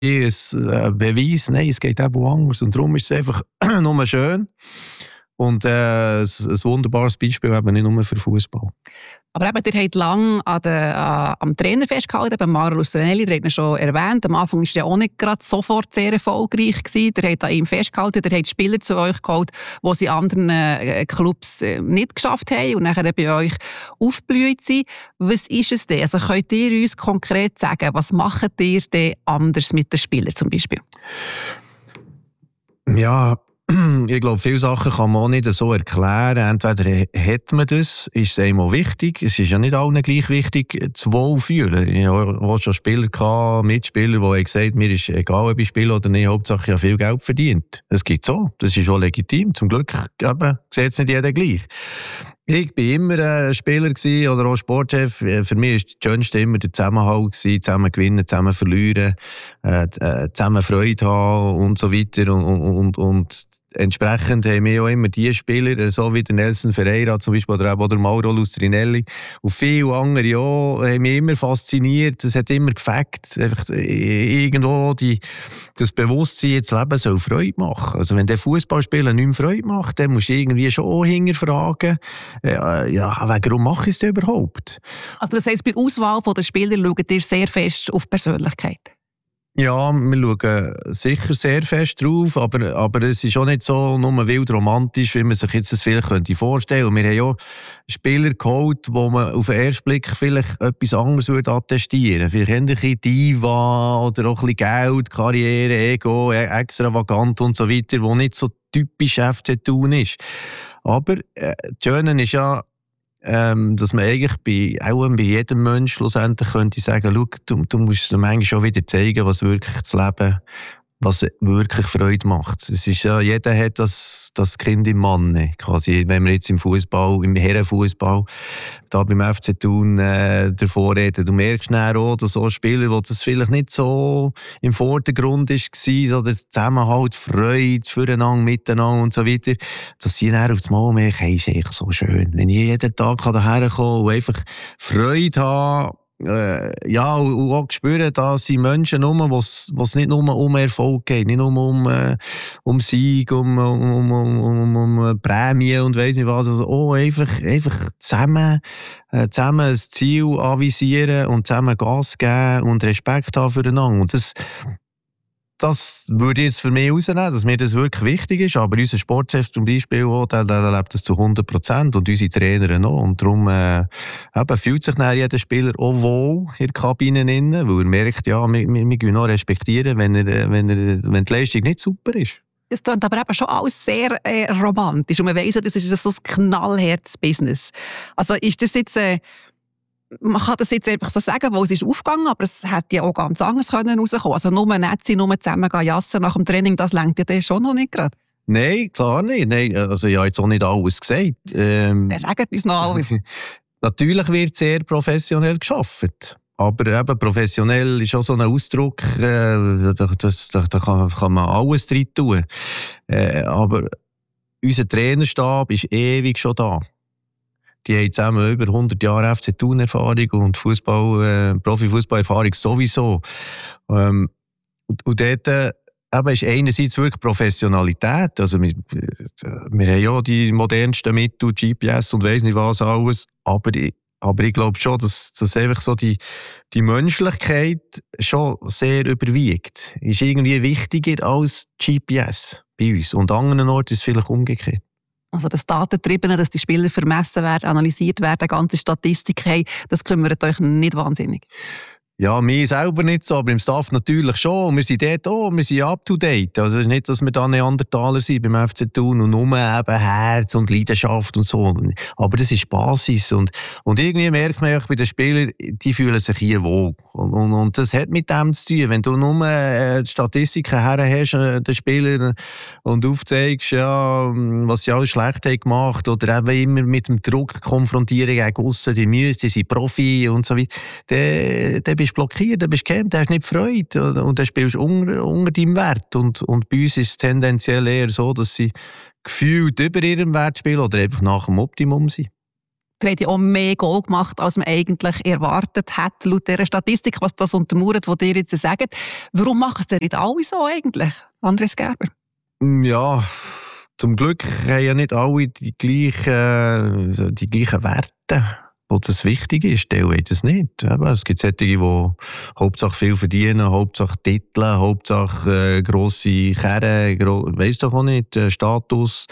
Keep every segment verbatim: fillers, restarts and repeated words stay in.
ein Beweis, nein, es geht eben anders. Und darum ist es einfach nur schön und äh, ein, ein wunderbares Beispiel, eben nicht nur für Fußball. Aber eben, ihr habt lange an der, äh, am Trainer festgehalten, beim Mauro Lustanelli, ihr habt ihn schon erwähnt. Am Anfang war er ja auch nicht gerade sofort sehr erfolgreich gewesen. Ihr habt an ihm festgehalten, ihr habt Spieler zu euch geholt, die sie in anderen äh, Clubs äh, nicht geschafft haben und nachher bei euch aufgeblüht sind. Was ist es denn? Also könnt ihr uns konkret sagen, was macht ihr denn anders mit den Spielern zum Beispiel? Ja, ich glaube, viele Sachen kann man auch nicht so erklären. Entweder hat man das, ist es einmal wichtig. Es ist ja nicht allen gleich wichtig, zu wohlfühlen. Ich hatte auch schon Spieler gehabt, Mitspieler, die gesagt haben, mir ist egal, ob ich spiele oder nicht, Hauptsache ich habe viel Geld verdient. Es gibt so. Das ist auch legitim. Zum Glück eben, sieht es nicht jeder gleich. Ich war immer ein Spieler gewesen, oder auch Sportchef. Für mich war das Schönste immer der Zusammenhalt gewesen, zusammen gewinnen, zusammen verlieren, äh, zusammen Freude haben und so weiter. Und, und, und entsprechend haben wir auch immer die Spieler, so wie der Nelson Ferreira zum Beispiel, oder auch der Mauro Lustanelli und viele andere auch, haben mich immer fasziniert. Es hat immer gefällt, einfach irgendwo die, das Bewusstsein, das Leben soll Freude machen. Also wenn der Fußballspieler nicht mehr Freude macht, dann musst du irgendwie schon auch hinterfragen, äh, ja, warum mache ich es denn überhaupt? Also das heisst, bei der Auswahl der Spieler schaut ihr sehr fest auf Persönlichkeit? Ja, wir schauen sicher sehr fest drauf, aber, aber es ist auch nicht so nur wild romantisch, wie man sich jetzt das vielleicht könnte vorstellen. Und wir haben ja Spieler geholt, wo man auf den ersten Blick vielleicht etwas anderes würde attestieren. Vielleicht ein bisschen Diva oder auch ein bisschen Geld, Karriere, Ego, extravagant und so weiter, wo nicht so typisch F C Thun ist. Aber äh, das Schöne ist ja, Ähm, dass man eigentlich bei, auch bei jedem Menschen schlussendlich könnte sagen, schau, du, du musst dem eigentlich schon wieder zeigen, was wirklich das Leben, was wirklich Freude macht. Es ist ja, jeder hat das, das Kind im Mann, quasi, wenn wir jetzt im Fußball, im Herrenfußball, da beim F C Thun äh, davor reden. Du merkst schnell auch, dass so Spieler, wo das vielleicht nicht so im Vordergrund ist, war, oder Zusammenhalt, Freude, füreinander, miteinander und so weiter, dass sie dann auf das Mal merken, hey, ist eigentlich so schön. Wenn ich jeden Tag hierher komme und einfach Freude habe, Äh, ja, und auch spüren, da sind Menschen rum, wo es nicht nur um Erfolg geht, nicht nur um, äh, um Sieg, um, um, um, um, um Prämie und weiss nicht was. Also, oh, einfach, einfach zusammen, äh, zusammen ein Ziel anvisieren und zusammen Gas geben und Respekt haben füreinander. Und das, das würde ich jetzt für mich herausnehmen, dass mir das wirklich wichtig ist. Aber unser Sportchef zum Beispiel, auch, der, der lebt das zu hundert Prozent und unsere Trainer noch. Und darum äh, eben, fühlt sich dann jeder Spieler auch wohl in der Kabine drin, weil er merkt, ja, wir, wir, wir können noch respektieren, wenn, er, wenn, er, wenn die Leistung nicht super ist. Das klingt aber eben schon alles sehr äh, romantisch. Und man weiss, das ist so ein knallhartes Business. Also ist das jetzt... Äh Man kann das jetzt einfach so sagen, wo es ist aufgegangen, aber es hätte ja auch ganz anders rauskommen können. Also nur nett sein, nur zusammen gehen jassen nach dem Training, das lenkt ja dann schon noch nicht gerade. Nein, klar nicht. Nein, also ich habe jetzt auch nicht alles gesagt. Ähm, Wer sagt uns noch alles? Natürlich wird sehr professionell gearbeitet. Aber eben professionell ist auch so ein Ausdruck, äh, da, das, da, da kann, kann man alles drin tun. Äh, aber unser Trainerstab ist ewig schon da. Die haben zusammen über hundert Jahre F C Thun-Erfahrung und Fußball, äh, Profifußball-Erfahrung sowieso. Ähm, und, und dort äh, eben ist einerseits wirklich Professionalität. Also wir, wir haben ja die modernsten Mittel, G P S und weiss nicht was alles. Aber ich, aber ich glaube schon, dass, dass einfach so die, die Menschlichkeit schon sehr überwiegt. Ist irgendwie wichtiger als G P S bei uns. Und an anderen Orten ist es vielleicht umgekehrt. Also das Datentriebene, dass die Spieler vermessen werden, analysiert werden, ganze Statistik haben, das kümmert euch nicht wahnsinnig. Ja, mir selber nicht so, aber im Staff natürlich schon. Wir sind dort auch, wir sind up to date. Also es ist nicht, dass wir da Neandertaler sind beim F C Thun und nur eben Herz und Leidenschaft und so. Aber das ist Basis. Und, und irgendwie merkt man auch bei den Spielern, die fühlen sich hier wohl. Und, und, und das hat mit dem zu tun. Wenn du nur äh, die Statistiken her hast, äh, den Spielern, und aufzeigst, ja, was sie alles schlecht haben gemacht oder eben immer mit dem Druck konfrontieren gegen aussen, die müssen, die sind Profi und so weiter, dann, dann bist du blockiert, dann bist du gehemmt, dann hast du nicht Freude und dann spielst du unter, unter deinem Wert. Und, und bei uns ist es tendenziell eher so, dass sie gefühlt über ihrem Wert spielen oder einfach nach dem Optimum sind. Der hat ja auch mehr Goal gemacht, als man eigentlich erwartet hat, laut dieser Statistik, was das untermauert, was ihr jetzt sagt. Warum machen es denn nicht alle so eigentlich, Andres Gerber? Ja, zum Glück haben ja nicht alle die gleichen, die gleichen Werte, wo das wichtig ist. Die haben das nicht. Es gibt solche, die Hauptsache viel verdienen, Hauptsache Titel, Hauptsache äh, grosse Kerren, gro- weiss doch auch nicht, äh, Status.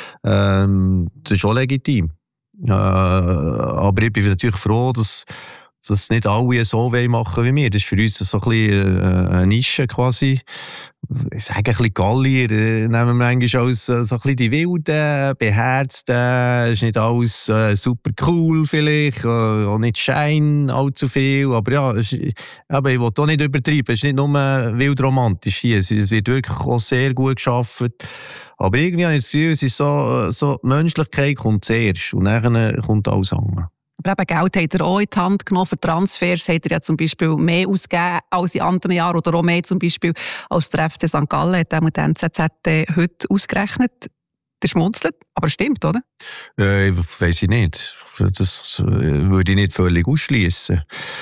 Ähm, das ist auch legitim. Äh, aber ich bin natürlich froh, dass, dass nicht alle so machen wie wir. Das ist für uns so ein bisschen eine Nische quasi. Ich sage ein bisschen Gallier, äh, nehmen wir manchmal als äh, so ein bisschen die Wilden, Beherzten, ist nicht alles äh, super cool vielleicht, äh, auch nicht Schein allzu viel, aber ja, es ist, aber ich will auch nicht übertreiben, es ist nicht nur wild romantisch hier, es, es wird wirklich auch sehr gut gearbeitet, aber irgendwie habe ich das Gefühl, es ist so, so die Menschlichkeit kommt zuerst und dann kommt alles andere. Aber eben Geld hat er auch in die Hand genommen. Für Transfers hat er ja zum Beispiel mehr ausgegeben als in anderen Jahren oder auch mehr zum Beispiel als der F C Sankt Gallen hat mit der N Z Z heute ausgerechnet. Der schmunzelt, aber stimmt, oder? Äh, weiss ich nicht. Das würde ich nicht völlig ausschließen.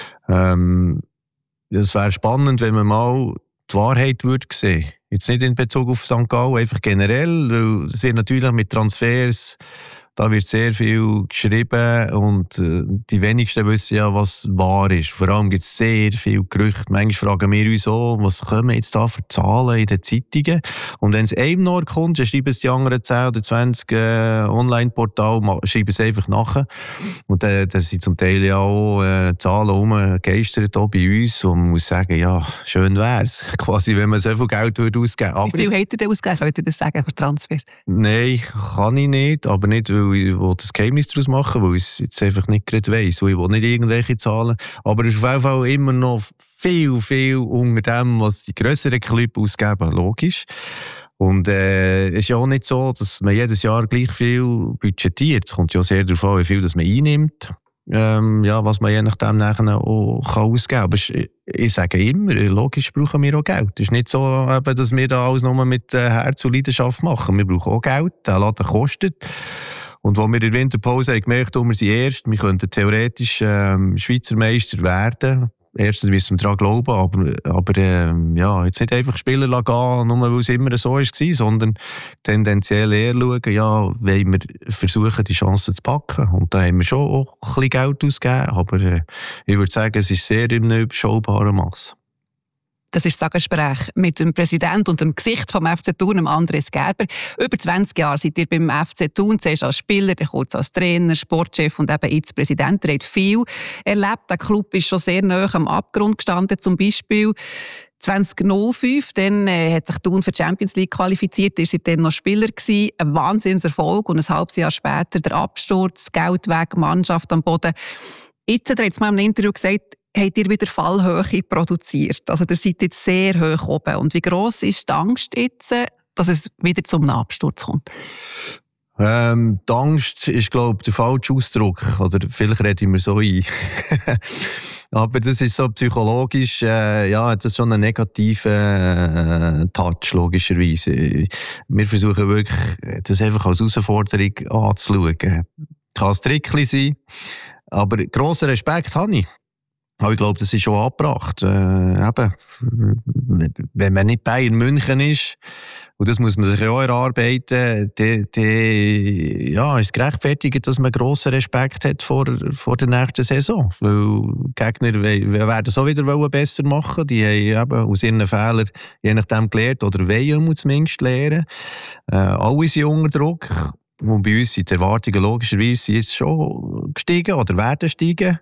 Ähm, es wäre spannend, wenn man mal die Wahrheit würde sehen. Jetzt nicht in Bezug auf Sankt Gallen, einfach generell, weil es wird natürlich mit Transfers, da wird sehr viel geschrieben und äh, die wenigsten wissen ja, was wahr ist. Vor allem gibt es sehr viele Gerüchte. Manchmal fragen wir uns auch, was kommen jetzt da für Zahlen in den Zeitungen? Und wenn es einem nur kommt, dann schreiben es die anderen zehn oder zwanzig äh, Online-Portale, schreiben es einfach nachher. Und äh, da sind zum Teil ja auch äh, Zahlen rumgegeistert auch bei uns. Und man muss sagen, ja, schön wäre es. Quasi, wenn man so viel Geld würde ausgeben würde. Wie viel hat er denn ausgegeben? Könnt ihr das sagen für Transfer? Nein, kann ich nicht, aber nicht, weil ich das Geheimnis daraus machen will, weil ich es jetzt einfach nicht gerade weiss. Ich will nicht irgendwelche Zahlen. Aber es ist auf jeden Fall immer noch viel, viel unter dem, was die grösseren Clubs ausgeben, logisch. Und äh, es ist ja auch nicht so, dass man jedes Jahr gleich viel budgetiert. Es kommt ja sehr darauf an, wie viel das man einnimmt. Ähm, ja, was man je nachdem nachher auch kann ausgeben kann. Aber ich, ich sage immer, logisch brauchen wir auch Geld. Es ist nicht so, eben, dass wir da alles nur mit äh, Herz und Leidenschaft machen. Wir brauchen auch Geld, der Laden kostet. Und als wir in der Winterpause haben gemerkt haben, wir sind erst, wir könnten theoretisch ähm, Schweizer Meister werden. Erstens müssen wir daran glauben, aber, aber ähm, ja, jetzt nicht einfach Spieler gehen, nur weil es immer so war, sondern tendenziell eher schauen, ja, wollen wir versuchen, die Chancen zu packen. Und da haben wir schon auch ein bisschen Geld ausgegeben, aber äh, ich würde sagen, es ist sehr in einem überschaubaren Mass. Das ist das Gespräch mit dem Präsidenten und dem Gesicht vom F C Thun, Andres Gerber. Über zwanzig Jahre seid ihr beim F C Thun, zuerst als Spieler, dann kurz als Trainer, Sportchef und eben jetzt Präsident. Ihr habt viel erlebt. Der Club ist schon sehr nahe am Abgrund gestanden. Zum Beispiel zwanzig null fünf, dann äh, hat sich Thun für die Champions League qualifiziert. Ihr seid dann noch Spieler gewesen. Ein Wahnsinnserfolg und ein halbes Jahr später der Absturz, Geld weg, Mannschaft am Boden. Jetzt hat er jetzt mal im Interview gesagt, habt ihr wieder Fallhöhe produziert. Also ihr seid jetzt sehr hoch oben. Und wie gross ist die Angst jetzt, dass es wieder zum Absturz kommt? Ähm, die Angst ist, glaube ich, der falsche Ausdruck. Oder vielleicht rede ich mir so ein. Aber das ist so psychologisch, äh, ja, das ist schon ein negativer äh, Touch, logischerweise. Wir versuchen wirklich, das einfach als Herausforderung anzuschauen. Kann ein Trickchen sein, aber grossen Respekt habe ich. Aber ich glaube, das ist schon angebracht. Äh, eben, wenn man nicht Bayern München ist, und das muss man sich ja auch erarbeiten, dann ja, ist es gerechtfertigt, dass man grossen Respekt hat vor, vor der nächsten Saison. Weil die Gegner werden es auch wieder besser machen. Die haben eben aus ihren Fehlern je nachdem gelernt oder wollen zumindest lernen. Äh, alle sind unter Druck. Und bei uns sind die Erwartungen logischerweise jetzt schon gestiegen oder werden steigen.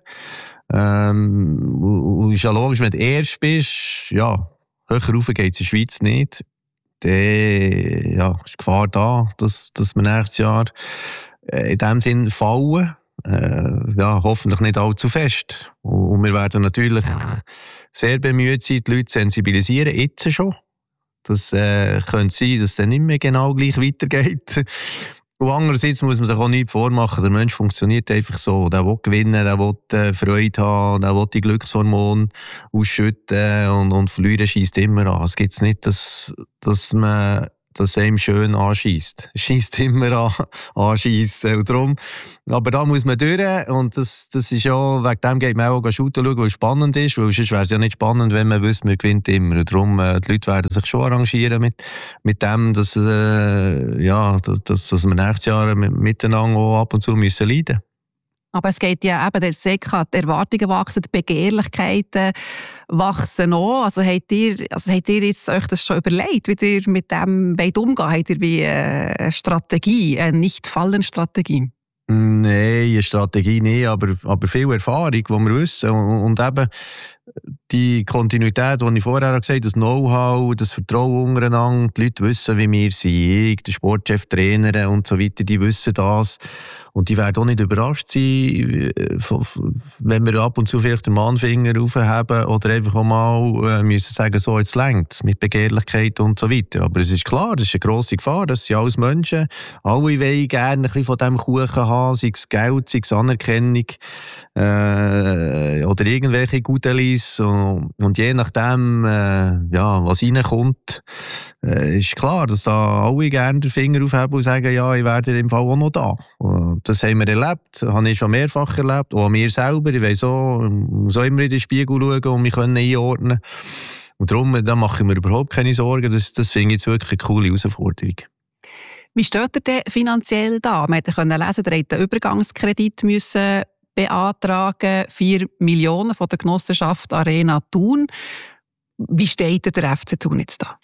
Ähm, und ist ja logisch, wenn du erst bist, ja, höher rauf geht es in der Schweiz nicht, dann ja, ist die Gefahr da, dass, dass wir nächstes Jahr äh, in dem Sinn fallen. Äh, ja, hoffentlich nicht allzu fest. Und wir werden natürlich sehr bemüht sein, die Leute sensibilisieren, jetzt schon. Das äh, könnte sein, dass es dann nicht mehr genau gleich weitergeht. Und andererseits muss man sich auch nicht vormachen, der Mensch funktioniert einfach so. Der will gewinnen, der will äh, Freude haben, der will die Glückshormone ausschütten und, und verlieren scheisst immer an. Es gibt nicht, dass, dass man dass es ihm schön anschießt. Es scheisst immer an, anschiessen. Und darum, aber da muss man durch. Und das, das ist ja, wegen dem geht man auch shooten schauen, weil es spannend ist. Weil sonst wäre es ja nicht spannend, wenn man wüsste, man gewinnt immer. Und darum, äh, die Leute werden sich schon arrangieren mit, mit dem, dass, äh, ja, dass, dass wir nächstes Jahr miteinander auch ab und zu müssen leiden. Aber es geht ja eben, der Seka, die Erwartungen wachsen, die Begehrlichkeiten wachsen auch. Also habt ihr, also habt ihr jetzt euch das schon überlegt, wie ihr mit dem wollt umgehen? Habt ihr wie eine Strategie, eine Nicht-Fallen-Strategie? Nein, eine Strategie nicht, aber, aber viel Erfahrung, die wir wissen. Und, und eben die Kontinuität, die ich vorher gesagt habe, das Know-how, das Vertrauen untereinander, die Leute wissen, wie wir sind, ich, der Sportchef, Trainer und so weiter, die wissen das. Und die werden auch nicht überrascht sein, wenn wir ab und zu vielleicht den Mannfinger aufheben oder einfach auch mal äh, müssen sagen, so, jetzt längt's mit Begehrlichkeit und so weiter. Aber es ist klar, das ist eine grosse Gefahr, das sind alles Menschen. Alle wollen gerne ein bisschen von diesem Kuchen haben, sei es Geld, sei es Anerkennung äh, oder irgendwelche Gutelis. Und, und je nachdem, äh, ja, was reinkommt, äh, ist klar, dass da alle gerne den Finger aufheben und sagen, ja, ich werde im Fall auch noch da. Das haben wir erlebt, habe ich schon mehrfach erlebt, auch an mir selber. Ich weiss auch, ich muss auch immer in den Spiegel schauen und mich einordnen. Und darum da mache ich mir überhaupt keine Sorgen. Das, das finde ich jetzt wirklich eine coole Herausforderung. Wie steht ihr denn finanziell da? Wir konnten lesen, ihr habt einen Übergangskredit müssen beantragen, vier Millionen von der Genossenschaft Arena Thun. Wie steht der F C Thun jetzt da?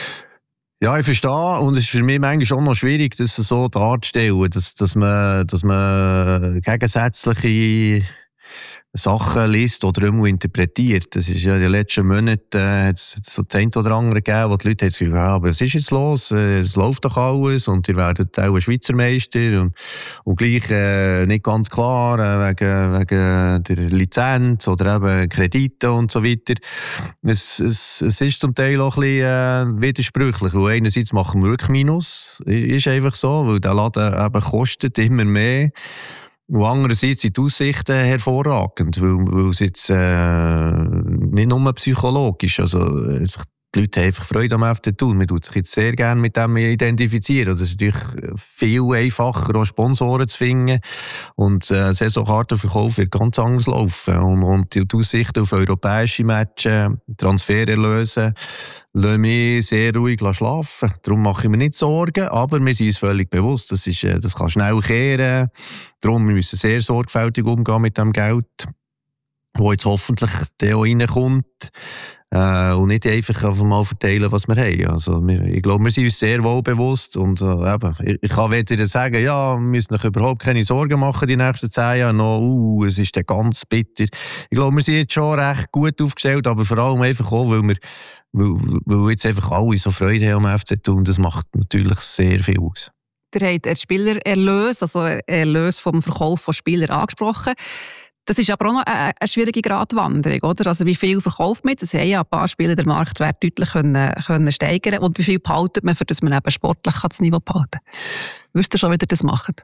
Ja, ich verstehe. Und es ist für mich manchmal schon noch schwierig, das so darzustellen, dass, dass, man, dass man gegensätzliche Sachen liest oder irgendwo interpretiert. Das ist ja in den letzten Monaten äh, hat's so das eine oder andere gegeben, wo die Leute das Gefühl haben, ja, aber was ist jetzt los? Äh, es läuft doch alles und ihr werdet auch ein Schweizer Meister und, und gleich äh, nicht ganz klar äh, wegen, wegen der Lizenz oder eben Kredite und so weiter. Es, es, es ist zum Teil auch ein bisschen äh, widersprüchlich, weil einerseits machen wir wirklich Minus, ist einfach so, weil der Laden eben kostet immer mehr. Und andererseits sind die Aussichten hervorragend, weil, weil es jetzt äh, nicht nur psychologisch, also die Leute haben einfach Freude am F C Thun. Man tut sich jetzt sehr gerne mit dem identifizieren. Das ist natürlich viel einfacher, auch Sponsoren zu finden. Und äh, Saisonkartenverkauf wird ganz anders laufen. Und, und die Aussichten auf europäische Matches, Transfererlöse, lassen mich sehr ruhig schlafen. Darum mache ich mir nicht Sorgen, aber wir sind uns völlig bewusst, das, ist, das kann schnell kehren. Darum müssen wir sehr sorgfältig umgehen mit dem Geld, das jetzt hoffentlich auch reinkommt. Äh, und nicht einfach einfach mal verteilen, was wir haben. Also, wir, ich glaube, wir sind uns sehr wohl bewusst. Und, äh, eben, ich, ich kann weder sagen, ja, wir müssen euch überhaupt keine Sorgen machen die nächsten zehn Jahre noch. Uh, es ist dann ganz bitter. Ich glaube, wir sind jetzt schon recht gut aufgestellt, aber vor allem einfach auch, weil wir weil, weil jetzt einfach alle so Freude haben am F C Thun. Das macht natürlich sehr viel aus. Ihr habt einen Spielererlös, also einen Erlös vom Verkauf von Spielern angesprochen. Das ist aber auch noch eine, eine schwierige Gratwanderung, oder? Also wie viel verkauft man jetzt? Es haben ja ein paar Spieler den Marktwert deutlich können, können steigern. Und wie viel behaltet man, für das man eben sportlich das Niveau behalten kann? Wisst ihr schon, wie ihr das macht?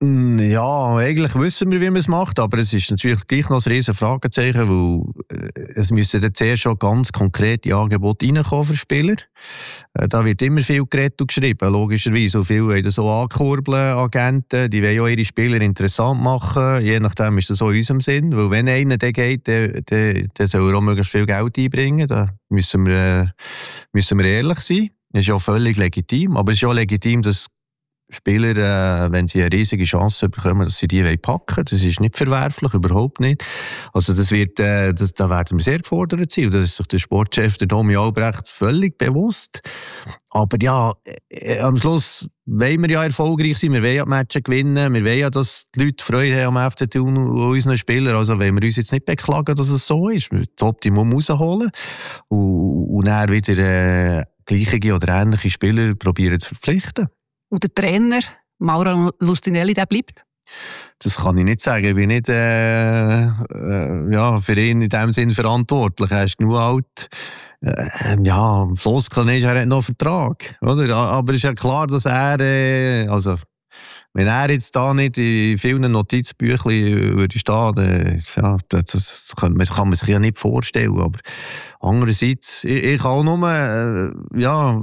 Ja, eigentlich wissen wir, wie man es macht, aber es ist natürlich gleich noch ein riesen Fragezeichen, weil es müssen dann zuerst schon ganz konkrete Angebote reinkommen für Spieler. Da wird immer viel geredet und geschrieben, logischerweise. So viele wollen so ankurbeln, Agenten, die wollen auch ihre Spieler interessant machen. Je nachdem ist das auch in unserem Sinn, weil wenn einer der geht, dann, dann, dann soll er auch möglichst viel Geld einbringen. Da müssen wir, müssen wir ehrlich sein. Das ist ja völlig legitim, aber es ist auch legitim, dass Spieler, äh, wenn sie eine riesige Chance bekommen, dass sie die packen wollen. Das ist nicht verwerflich, überhaupt nicht. Also das wird, äh, das, da werden wir sehr gefordert sein. Das ist sich der Sportchef, der Domi Albrecht, völlig bewusst. Aber ja, äh, am Schluss wollen wir ja erfolgreich sein. Wir wollen ja die Matches gewinnen. Wir wollen ja, dass die Leute Freude haben am F C Thun und unseren Spielern. Also wollen wir uns jetzt nicht beklagen, dass es so ist. Wir müssen das Optimum rausholen und, und dann wieder äh, gleiche oder ähnliche Spieler probieren zu verpflichten. Und der Trainer, Mauro Lustinelli, der bleibt? Das kann ich nicht sagen. Ich bin nicht äh, äh, ja, für ihn in dem Sinn verantwortlich. Er ist genug alt. Äh, ja, Floskeln ist, er hat noch einen Vertrag. Oder? Aber es ist ja klar, dass er, äh, also, wenn er jetzt da nicht in vielen Notizbüchlein würde stehen, dann, ja, das, das kann, man, kann man sich ja nicht vorstellen. Aber andererseits, ich, ich kann auch nur, äh, ja,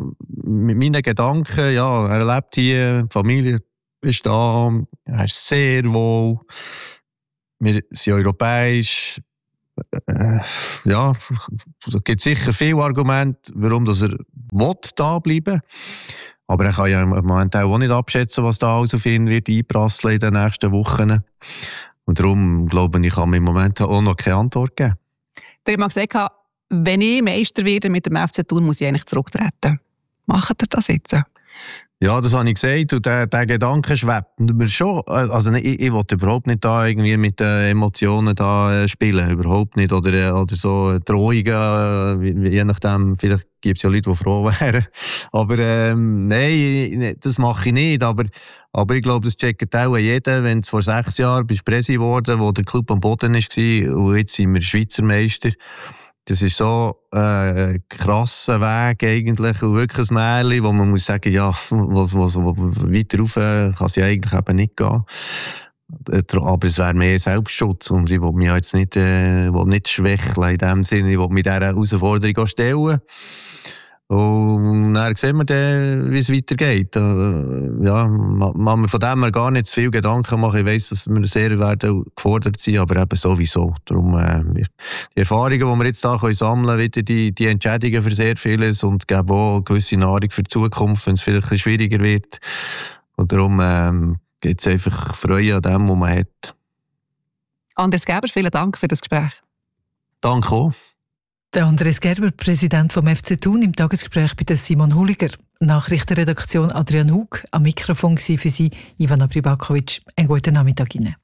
mit meinen Gedanken, ja, er lebt hier, die Familie ist da, er ist sehr wohl, wir sind europäisch. Äh, ja, es gibt sicher viele Argumente, warum dass er will, da bleiben will. Aber er kann ja im Moment auch nicht abschätzen, was da alles auf ihn wird einprasseln in den nächsten Wochen. Und darum glaube ich, kann mir im Moment auch noch keine Antwort geben. Der hat mal gesagt, wenn ich Meister werde mit dem F C Thun, muss ich eigentlich zurücktreten. Macht ihr das jetzt? Ja, das habe ich gesagt und der, der Gedanke schwebt mir schon. Also ich, ich will überhaupt nicht da irgendwie mit den Emotionen da spielen, überhaupt nicht. Oder, oder so Drohungen, je nachdem, vielleicht gibt es ja Leute, die froh wären. Aber ähm, nein, das mache ich nicht. Aber, aber ich glaube, das checkt auch jeder, wenn du vor sechs Jahren bist Präsi geworden, wo der Club am Boden war und jetzt sind wir Schweizer Meister. Das ist so ein äh, krasser Weg eigentlich und wirklich ein Märchen, wo man muss sagen, ja, wo, wo, wo, weiter rauf kann es ja eigentlich eben nicht gehen. Aber es wäre mehr Selbstschutz und ich will mich jetzt nicht, äh, will nicht schwächeln in dem Sinne, ich will mich dieser Herausforderung stellen. Und dann sehen wir dann, wie es weitergeht. Ja, man mir von dem her gar nicht zu viel Gedanken machen. Ich weiss, dass wir sehr werden gefordert sind, aber eben sowieso. Darum, äh, die Erfahrungen, die wir jetzt hier sammeln können, wieder die, die Entschädigungen für sehr vieles und geben auch eine gewisse Nahrung für die Zukunft, wenn es vielleicht ein bisschen schwieriger wird. Und darum ähm, geht es einfach Freude an dem, was man hat. Andres Gerber, vielen Dank für das Gespräch. Danke auch. Der Andres Gerber, Präsident vom F C Thun, im Tagesgespräch bei Simon Huliger. Nachrichtenredaktion Adrian Hug, am Mikrofon war für Sie Ivana Pribakovic. Einen guten Nachmittag Ihnen.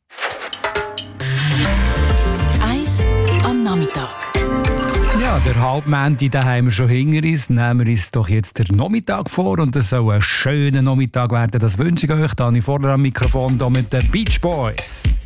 Eis am Nachmittag. Ja, der Halbmänti daheim schon hinter uns. Nehmen wir uns doch jetzt den Nachmittag vor und es soll ein schöner Nachmittag werden. Das wünsche ich euch. Dani Vorder am Mikrofon hier mit den Beach Boys.